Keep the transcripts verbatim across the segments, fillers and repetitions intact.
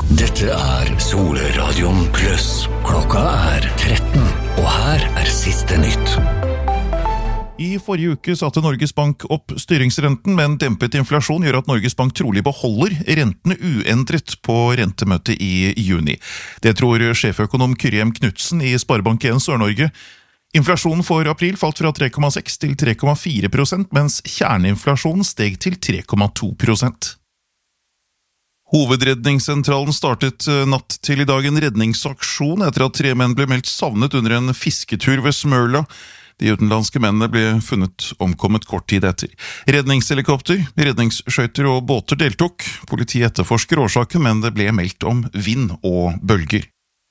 Dette er Solradion Plus. Klokka er tretten, og her er siste nytt. I forrige uke satte Norges Bank opp styringsrenten, men dempet inflasjon gjør at Norges Bank trolig beholder rentene uendret på rentemøtet i juni. Det tror sjeføkonom Kyrre M. Knudsen i Sparebank en Sør-Norge. Inflasjonen for april falt fra tre komma seks til tre komma fire prosent, mens kjerneinflasjonen steg til tre komma to prosent. Hovedredningssentralen startet natt til i dag en redningsaksjon etter at tre menn ble meldt savnet under en fisketur ved Smøla. De utenlandske mennene ble funnet omkommet kort tid etter. Redningshelikopter, redningsskøyter og båter deltok. Politiet etterforsker årsaken, men det ble meldt om vind og bølger.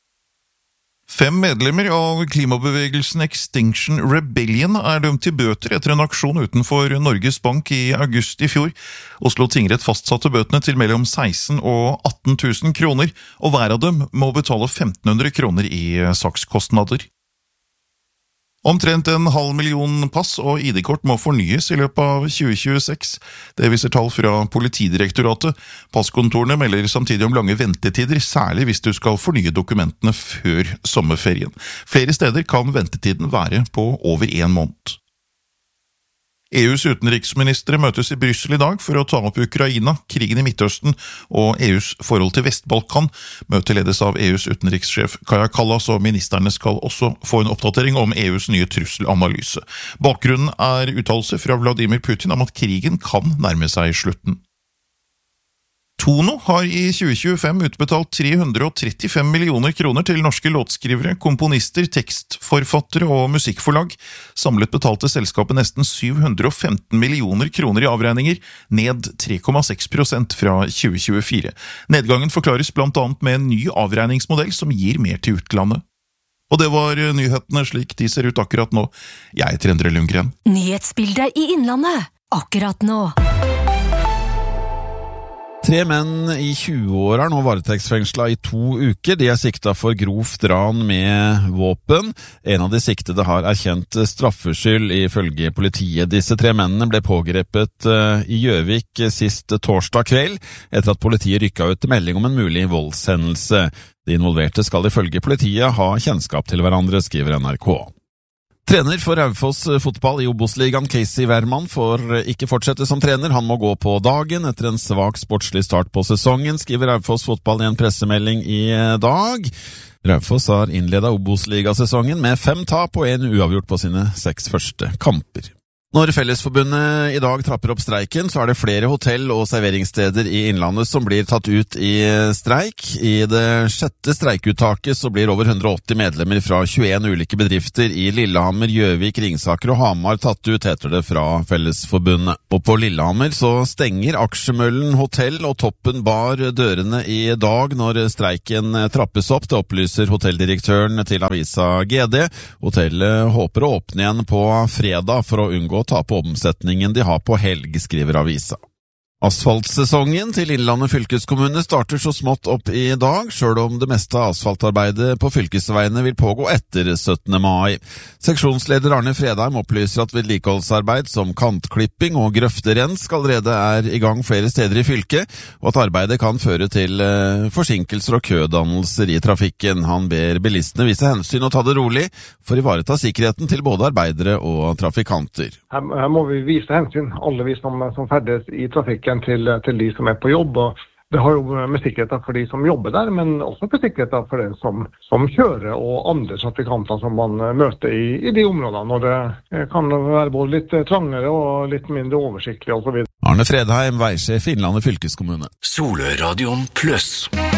Fem medlemmer av klimabevegelsen Extinction Rebellion er dømt til bøter etter en aksjon utenfor Norges Bank i august i fjor. Oslo tingrett fastsatte bøtene til mellom seksten og atten tusen kroner, og hver av dem må betale femten hundre kroner i sakskostnader. Omtrent en halv million pass og I D-kort må fornyes i løpet av tjue tjueseks. Det viser tall fra Politidirektoratet. Passkontorene melder samtidig om lange ventetider, særlig hvis du skal fornye dokumentene før sommerferien. Flere steder kan ventetiden være på over en måned. E U's utenriksministre møtes i Brussel i dag for å ta opp Ukraina, krigen i Midtøsten og E U's forhold til Vest-Balkan. Møtet ledes av E U's utenrikssjef Kaja Kallas, og ministerne skal også få en oppdatering om E U's nye trusselanalyse. Bakgrunnen er uttalelser fra Vladimir Putin om at krigen kan nærme seg slutten. Tono har i tjue tjuefem utbetalt tre hundre trettifem millioner kroner til norske låtskrivere, komponister, tekstforfattere og musikkforlag. Samlet betalte selskapet nesten syv hundre femten millioner kroner i avregninger, ned tre komma seks prosent fra tjue tjuefire. Nedgangen forklares blant annet med en ny avregningsmodell som gir mer til utlandet. Og det var nyhetene slik de ser ut akkurat nå. Jeg heter Endre Lundgren. Nyhetsbildet i Innlandet, akkurat nå. Tre menn i tjue-år er nå varetektsfengslet i to uker. De er siktet for grovt ran med våpen. En av de siktede har erkjent straffskyld ifølge politiet. Disse tre mennene ble pågrepet i Gjøvik sist torsdag kveld, etter at politiet rykket ut melding om en mulig voldshendelse. De involverte skal ifølge politiet ha kjennskap til hverandre, skriver N R K. Trener for Raufoss fotball i Obos-ligaen, Casey Wermann, får ikke fortsette som trener. Han må gå på dagen etter en svak sportslig start på sesongen, skriver Raufoss fotball i en pressemelding i dag. Raufoss har innledet Obos-ligasesongen med fem tap og en uavgjort på sine seks første kamper. Når Fellesforbundet i dag trapper opp streiken, så er det flere hotell- og serveringssteder i Innlandet som blir tatt ut i streik. I det sjette streikuttaket så blir over hundre og åtti medlemmer fra tjueen ulike bedrifter i Lillehammer, Gjøvik, Ringsaker og Hamar tatt ut, heter det fra Fellesforbundet. Og på Lillehammer så stenger Aksjemøllen hotell og Toppen bar dørene i dag når streiken trappes opp. Det opplyser hotelldirektøren til avisa G D. Hotellet håper å åpne igjen på fredag for å unngå ta på omsetningen de har på helg, skriver avisa. Asfaltsesongen til Innlandet fylkeskommune starter så smått opp i dag, selv om det meste av asfaltarbeidet på fylkesveiene vil pågå etter syttende mai. Seksjonsleder Arne Fredheim opplyser at vedlikeholdsarbeid som kantklipping og grøfterens allerede er i gang flere steder i fylket, og at arbeidet kan føre til eh, forsinkelser og kødannelser i trafikken. Han ber bilistene vise hensyn og ta det rolig for å ivareta sikkerheten til både arbeidere og trafikanter. Her, her må vi vise hensyn, alle vi som, som ferdes i trafikken, Til, til de som er på jobb, og det har jo med sikkerheten for de som jobber der, men også for sikkerheten for den som, som kjører og andre trafikanter som man møter i, i de områdene, når det kan være både litt trangere og litt mindre oversiktlig og så videre. Arne Fredheim, veisjef Innlandet fylkeskommune. Solradion Plus.